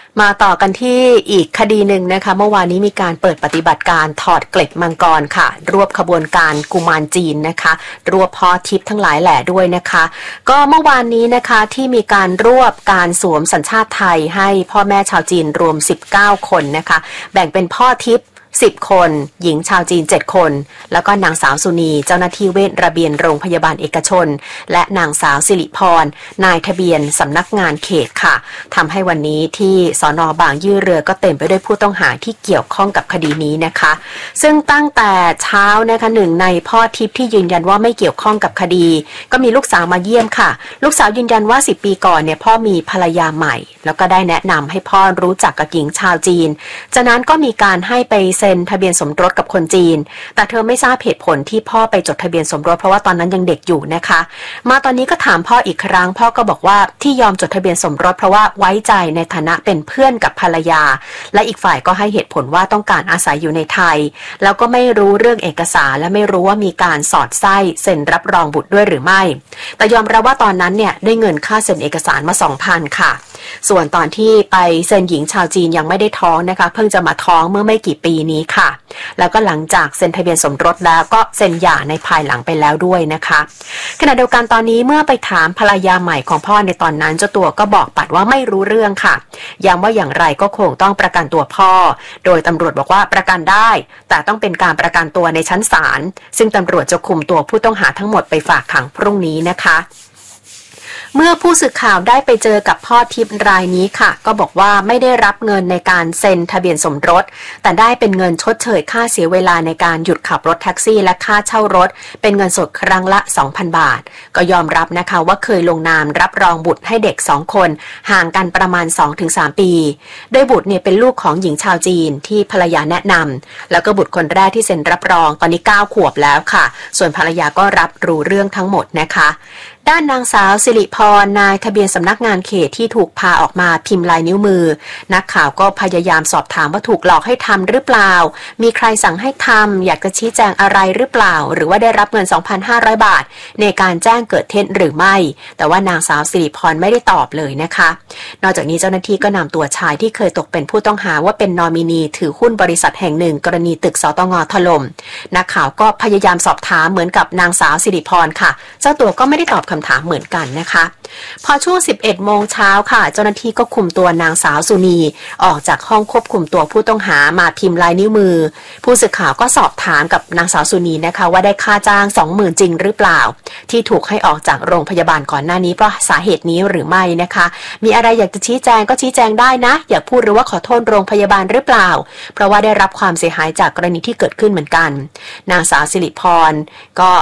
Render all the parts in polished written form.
มาต่อกันที่อีกคดีหนึ่งนะคะเมื่อวานนี้มีการเปิดปฏิบัติการถอดเกล็ดมังกรค่ะรวบขบวนการกุมารจีนนะคะรวบพ่อทิพย์ทั้งหลายแหล่ด้วยนะคะก็เมื่อวานนี้นะคะที่มีการรวบการสวมสัญชาติไทยให้พ่อแม่ชาวจีนรวม19คนนะคะแบ่งเป็นพ่อทิพย์10 คนหญิงชาวจีน7 คนแล้วก็นางสาวสุนีเจ้าหน้าที่เวชระเบียนโรงพยาบาลเอกชนและนางสาวสิริพรนายทะเบียนสำนักงานเขตค่ะทำให้วันนี้ที่สน.บางยี่เรือก็เต็มไปด้วยผู้ต้องหาที่เกี่ยวข้องกับคดีนี้นะคะซึ่งตั้งแต่เช้านะคะหนึ่งในพ่อทิพย์ที่ยืนยันว่าไม่เกี่ยวข้องกับคดีก็มีลูกสาวมาเยี่ยมค่ะลูกสาวยืนยันว่า10 ปีก่อนเนี่ยพ่อมีภรรยาใหม่แล้วก็ได้แนะนำให้พ่อรู้จักกับหญิงชาวจีนจากนั้นก็มีการให้ไปเซ็นทะเบียนสมรสกับคนจีนแต่เธอไม่ทราบเหตุผลที่พ่อไปจดทะเบียนสมรสเพราะว่าตอนนั้นยังเด็กอยู่นะคะมาตอนนี้ก็ถามพ่ออีกครั้งพ่อก็บอกว่าที่ยอมจดทะเบียนสมรสเพราะว่าไว้ใจในฐานะเป็นเพื่อนกับภรรยาและอีกฝ่ายก็ให้เหตุผลว่าต้องการอาศัยอยู่ในไทยแล้วก็ไม่รู้เรื่องเอกสารและไม่รู้ว่ามีการสอดไส้เซ็นรับรองบุตรด้วยหรือไม่แต่ยอมรับว่าตอนนั้นเนี่ยได้เงินค่าเซ็นเอกสารมา 2,000 ค่ะส่วนตอนที่ไปเซ็นหญิงชาวจีนยังไม่ได้ท้องนะคะเพิ่งจะมาท้องเมื่อไม่กี่ปีนี้ค่ะแล้วก็หลังจากเซ็นทะเบียนสมรสแล้วก็เซ็นหย่าในภายหลังไปแล้วด้วยนะคะขณะเดียวกันตอนนี้เมื่อไปถามภรรยาใหม่ของพ่อในตอนนั้นเจ้าตัวก็บอกปัดว่าไม่รู้เรื่องค่ะย้ำว่าอย่างไรก็คงต้องประกันตัวพ่อโดยตำรวจบอกว่าประกันได้แต่ต้องเป็นการประกันตัวในชั้นศาลซึ่งตำรวจจะคุมตัวผู้ต้องหาทั้งหมดไปฝากขังพรุ่งนี้นะคะเมื่อผู้สื่อข่าวได้ไปเจอกับพ่อทิพย์รายนี้ค่ะก็บอกว่าไม่ได้รับเงินในการเซ็นทะเบียนสมรสแต่ได้เป็นเงินชดเชยค่าเสียเวลาในการหยุดขับรถแท็กซี่และค่าเช่ารถเป็นเงินสดครั้งละ 2,000 บาทก็ยอมรับนะคะว่าเคยลงนามรับรองบุตรให้เด็ก2 คนห่างกันประมาณ 2-3 ปีโดยบุตรเนี่ยเป็นลูกของหญิงชาวจีนที่ภรรยาแนะนำแล้วก็บุตรคนแรกที่เซ็นรับรองตอนนี้9 ขวบแล้วค่ะส่วนภรรยาก็รับรู้เรื่องทั้งหมดนะคะด้านนางสาวสิริพรนายทะเบียนสำนักงานเขตที่ถูกพาออกมาพิมพ์ลายนิ้วมือนักข่าวก็พยายามสอบถามว่าถูกหลอกให้ทำหรือเปล่ามีใครสั่งให้ทำอยากจะชี้แจงอะไรหรือเปล่าหรือว่าได้รับเงิน 2,500 บาทในการแจ้งเกิดเท็จหรือไม่แต่ว่านางสาวสิริพรไม่ได้ตอบเลยนะคะนอกจากนี้เจ้าหน้าที่ก็นำตัวชายที่เคยตกเป็นผู้ต้องหาว่าเป็นนอมินีถือหุ้นบริษัทแห่งหนึ่งกรณีตึกสตง.ถล่มนักข่าวก็พยายามสอบถามเหมือนกับนางสาวสิริพรค่ะเจ้าตัวก็ไม่ได้ตอบคำถามเหมือนกันนะคะพอช่วง 11 โมงเช้าค่ะเจ้าหน้าที่ก็คุมตัวนางสาวสุนีออกจากห้องควบคุมตัวผู้ต้องหามาพิมพ์ลายนิ้วมือผู้สื่อข่าวก็สอบถามกับนางสาวสุนีนะคะว่าได้ค่าจ้าง 20,000 จริงหรือเปล่าที่ถูกให้ออกจากโรงพยาบาลก่อนหน้านี้เพราะสาเหตุนี้หรือไม่นะคะมีอะไรอยากจะชี้แจงก็ชี้แจงได้นะอย่าพูดหรือว่าขอโทษโรงพยาบาลหรือเปล่าเพราะว่าได้รับความเสียหายจากกรณีที่เกิดขึ้นเหมือนกันนางสาวสิริพรก็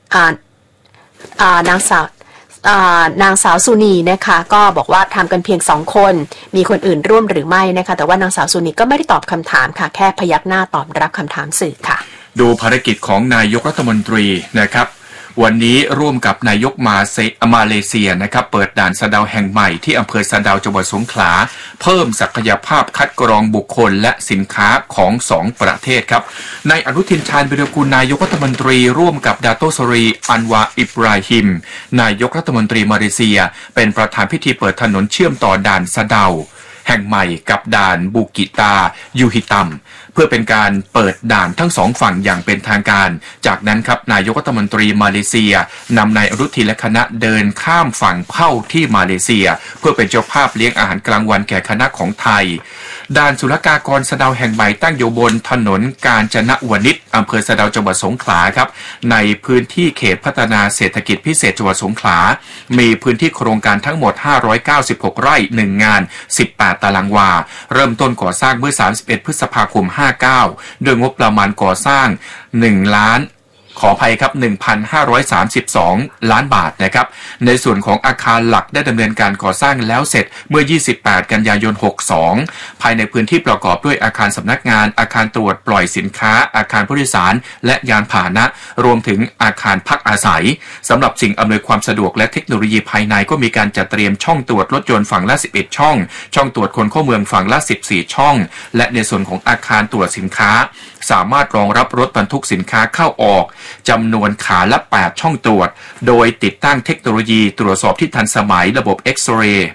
นางสาวสุนีนะคะก็บอกว่าทำกันเพียง2 คนมีคนอื่นร่วมหรือไม่นะคะแต่ว่านางสาวสุนีก็ไม่ได้ตอบคำถามค่ะแค่พยักหน้าตอบรับคำถามสื่อค่ะดูภารกิจของนายกรัฐมนตรีนะครับวันนี้ร่วมกับนายกมาเลเซียนะครับเปิดด่านสะเดาแห่งใหม่ที่อำเภอสะเดาจังหวัดสงขลาเพิ่มศักยภาพคัดกรองบุคคลและสินค้าของ2 ประเทศครับนายอนุทินชาญวิรากูลนายกรัฐมนตรีร่วมกับดาโตสรีอันวาอิบราฮิมนายกรัฐมนตรีมาเลเซียเป็นประธานพิธีเปิดถนนเชื่อมต่อด่านสะเดาแห่งใหม่กับด่านบูกิตายูฮิตัมเพื่อเป็นการเปิดด่านทั้ง2 ฝั่งอย่างเป็นทางการจากนั้นครับนายกรัฐมนตรีมาเลเซียนำนายอนุทินและคณะเดินข้ามฝั่งเข้าที่มาเลเซียเพื่อเป็นเจ้าภาพเลี้ยงอาหารกลางวันแก่คณะของไทยด่านศุลกากรสะเดาแห่งใหม่ตั้งอยู่บนถนนกาญจนวนิชอำเภอสะเดาจังหวัดสงขลาครับในพื้นที่เขตพัฒนาเศรษฐกิจพิเศษจังหวัดสงขลามีพื้นที่โครงการทั้งหมด596 ไร่1 งาน18 ตารางวาเริ่มต้นก่อสร้างเมื่อ31 พฤษภาคม59โดยงบประมาณก่อสร้าง1 ล้านขออภัยครับ1,532 ล้านบาทนะครับในส่วนของอาคารหลักได้ดำเนินการก่อสร้างแล้วเสร็จเมื่อ28 กันยายน62ภายในพื้นที่ประกอบด้วยอาคารสำนักงานอาคารตรวจปล่อยสินค้าอาคารผู้โดยสารและยานพาหนะรวมถึงอาคารพักอาศัยสำหรับสิ่งอำนวยความสะดวกและเทคโนโลยีภายในก็มีการจัดเตรียมช่องตรวจรถยนต์ฝั่งละ11 ช่องช่องตรวจคนเข้าเมืองฝั่งละ14 ช่องและในส่วนของอาคารตรวจสินค้าสามารถรองรับรถบรรทุกสินค้าเข้าออกจำนวนขาละ8 ช่องตรวจโดยติดตั้งเทคโนโลยีตรวจสอบที่ทันสมัยระบบเอ็กซเรย์